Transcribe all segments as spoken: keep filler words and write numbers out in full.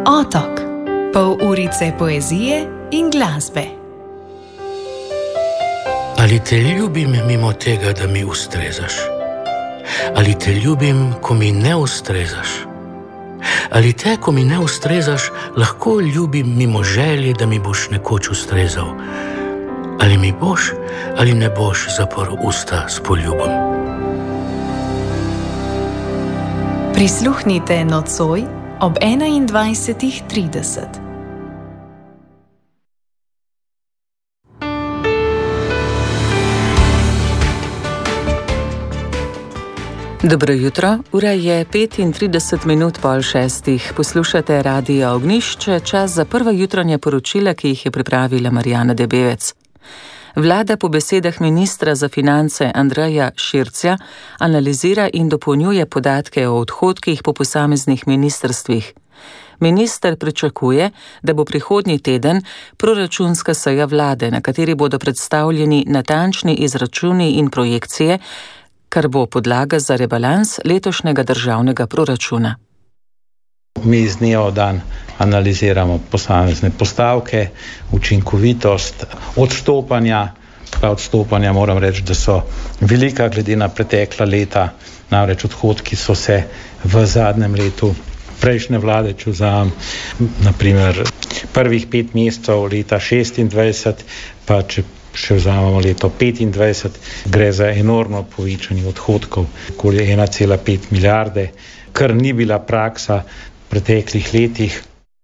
Otok. Pol urice poezije in glasbe. Ali te ljubim mimo tega, da mi ustrezaš? Ali te ljubim, ko mi ne ustrezaš? Ali te, ko mi ne ustrezaš, lahko ljubim mimo želje, da mi boš nekoč ustrezal? Ali mi boš, ali ne boš zaprl usta s poljubom? Prisluhnite nocoj ob enaindvajsetih trideset. Dobro jutro, ura je petintrideset minut pol šestih. Poslušate Radio Ognjišče, čas za prva jutranja poročila, ki jih je pripravila Marjana Debevec. Vlada po besedah ministra za finance Andreja Širclja analizira in dopolnjuje podatke o odhodkih po posameznih ministrstvih. Minister pričakuje, da bo prihodnji teden proračunska seja vlade, na kateri bodo predstavljeni natančni izračuni in projekcije, kar bo podlaga za rebalans letošnjega državnega proračuna. Mi iz dneva v dan analiziramo posamezne postavke, učinkovitost, odstopanja. Pa odstopanja moram reči, da so velika glede na pretekla leta, namreč odhodki so se v zadnjem letu prejšnje vlade, če vzamem naprimer prvih pet mesecev leta šestindvajset, pa če še vzamemo leto petindvajset, gre za enormno povečanje odhodkov, okoli ena cela pet milijarde, kar ni bila praksa v preteklih letih.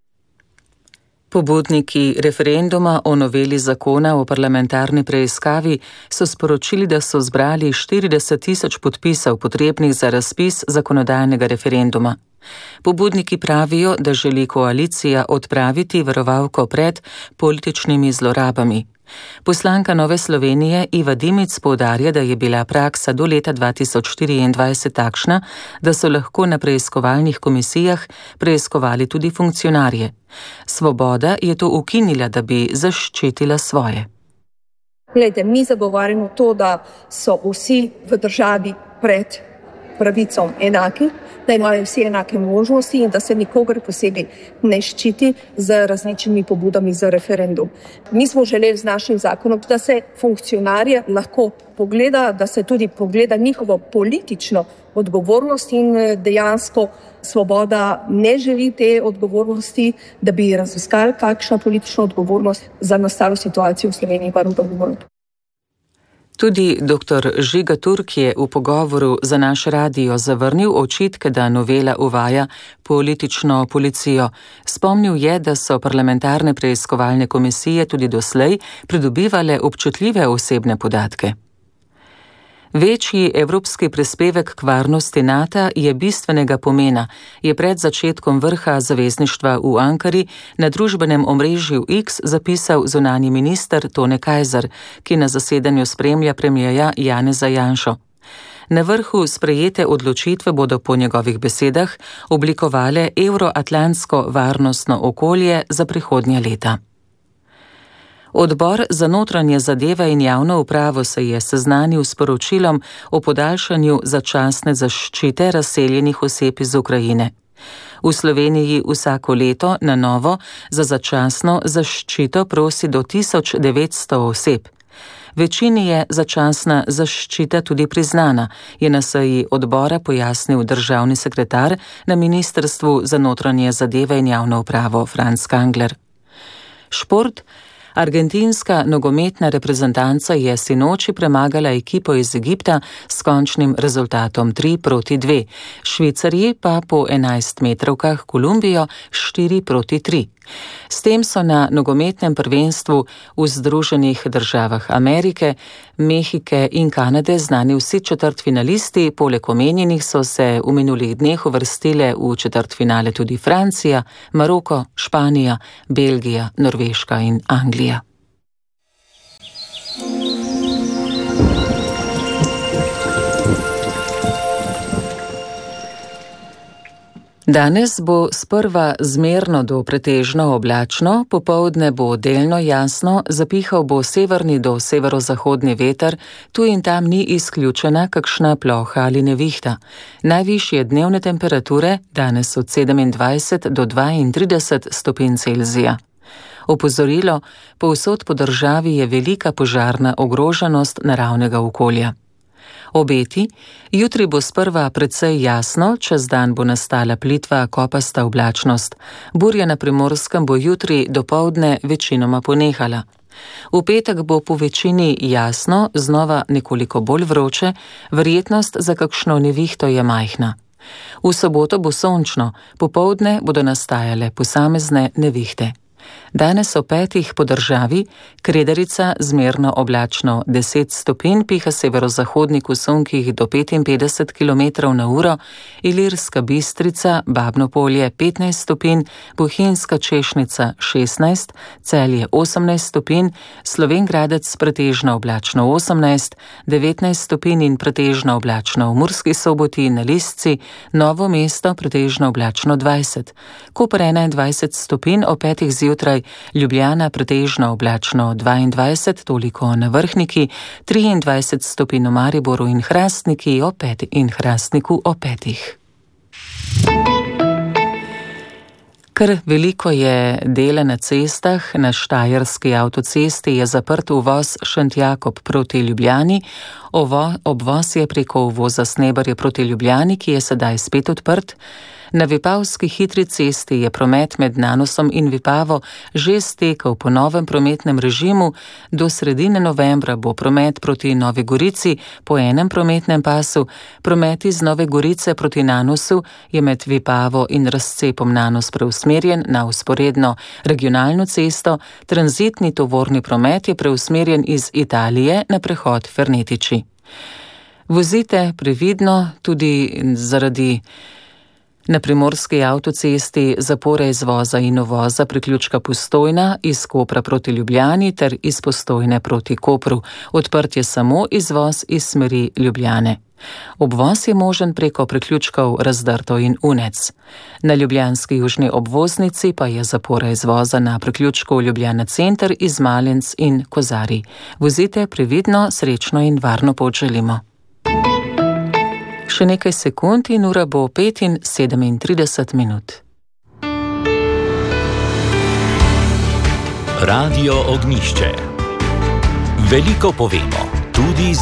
Pobudniki referenduma o noveli zakona o parlamentarni preiskavi so sporočili, da so zbrali štirideset tisoč podpisov potrebnih za razpis zakonodajnega referenduma. Pobudniki pravijo, da želi koalicija odpraviti varovalko pred političnimi zlorabami. Poslanka Nove Slovenije Iva Dimic poudarja, da je bila praksa do leta dva tisoč štiriindvajset takšna, da so lahko na preiskovalnih komisijah preiskovali tudi funkcionarje. Svoboda je to ukinila, da bi zaščitila svoje. Glede, mi zagovarjamo to, da so vsi v državi pred pravicom enaki, da imajo vsi enake možnosti in da se nikogar posebej ne ščiti z različnimi pobudami za referendum. Mi smo želeli z našim zakonom, da se funkcionarje lahko pogleda, da se tudi pogleda njihovo politično odgovornost in dejansko Svoboda ne želi te odgovornosti, da bi raziskali, kakšna politična odgovornost za nastalo situacijo v Sloveniji pa odgovornost. Tudi doktor Žiga Turk je v pogovoru za naš radio zavrnil očitke, da novela uvaja politično policijo. Spomnil je, da so parlamentarne preiskovalne komisije tudi doslej pridobivale občutljive osebne podatke. Večji evropski prispevek k varnosti NATO je bistvenega pomena, je pred začetkom vrha zavezništva v Ankari na družbenem omrežju X zapisal zunanji minister Tone Kajzer, ki na zasedanju spremlja premierja Janeza Janšo. Na vrhu sprejete odločitve bodo po njegovih besedah oblikovale evroatlantsko varnostno okolje za prihodnja leta. Odbor za notranje zadeve in javno upravo se je seznanil s poročilom o podaljšanju začasne zaščite razseljenih oseb iz Ukrajine. V Sloveniji vsako leto na novo za začasno zaščito prosi do tisoč devetsto oseb. Večini je začasna zaščita tudi priznana, je na seji odbora pojasnil državni sekretar na Ministrstvu za notranje zadeve in javno upravo Franc Kangler. Šport. Argentinska nogometna reprezentanca je sinoči premagala ekipo iz Egipta s končnim rezultatom tri proti dve, Švicarji pa po enajstmetrovkah Kolumbijo štiri proti tri. S tem so na nogometnem prvenstvu v Združenih državah Amerike, Mehike in Kanade znani vsi četrtfinalisti, poleg omenjenih so se v minulih dneh uvrstile v četrtfinale tudi Francija, Maroko, Španija, Belgija, Norveška in Anglija. Danes bo sprva zmerno do pretežno oblačno, popoldne bo delno jasno, zapihal bo severni do severozahodni veter, tu in tam ni izključena kakšna ploha ali nevihta. Najvišje dnevne temperature danes od sedemindvajset do dvaintrideset stopinj Celzija. Opozorilo, povsod po državi je velika požarna ogroženost naravnega okolja. Obeti, jutri bo sprva precej jasno, čez dan bo nastala plitva kopasta oblačnost. Burja na Primorskem bo jutri dopoldne večinoma ponehala. V petek bo po večini jasno, znova nekoliko bolj vroče, verjetnost za kakšno nevihto je majhna. V soboto bo sončno, popoldne bodo nastajale posamezne nevihte. Danes o petih po državi, Kredarica zmerno oblačno deset stopinj, piha severozahodnik v sunkih do petinpetdeset kilometrov na uro, Ilirska Bistrica, Babno Polje petnajst stopinj, Bohinjska Češnica šestnajst, Celje osemnajst stopinj, Slovenj Gradec pretežno oblačno osemnajst, devetnajst stopinj in pretežno oblačno v Murski Soboti in na Lisci, Novo mesto pretežno oblačno dvajset, Koper enaindvajset stopinj, o petih zjutraj Ljubljana pretežno oblačno dvaindvajset, toliko na Vrhniki, triindvajset stopinj v Mariboru in Hrastniki o pet in Hrastniku o petih. Ker veliko je dela na cestah, na Štajerski avtocesti je zaprt uvoz Šentjakob proti Ljubljani, Ovo, obvoz je preko uvoza Snebarje proti Ljubljani, ki je sedaj spet odprt. Na Vipavski hitri cesti je promet med Nanosom in Vipavo že stekel po novem prometnem režimu, do sredine novembra bo promet proti Novi Gorici po enem prometnem pasu, promet iz Nove Gorice proti Nanosu je med Vipavo in razcepom Nanos preusmerjen na vzporedno regionalno cesto, tranzitni tovorni promet je preusmerjen iz Italije na prehod Fernetiči. Vozite previdno tudi zaradi na Primorski avtocesti zapore izvoza in uvoza priključka Postojna iz Kopra proti Ljubljani ter iz Postojne proti Kopru. Odprt je samo izvoz iz smeri Ljubljane. Obvoz je možen preko priključkov Razdrto in Unec. Na ljubljanski južni obvoznici pa je zapora izvoza na priključku Ljubljana center, Izmalenc in Kozari. Vozite previdno, srečno in varno pot želimo. Še nekaj sekund in ura bo pet in sedemintrideset minut. Radio Ognjišče. Veliko povemo.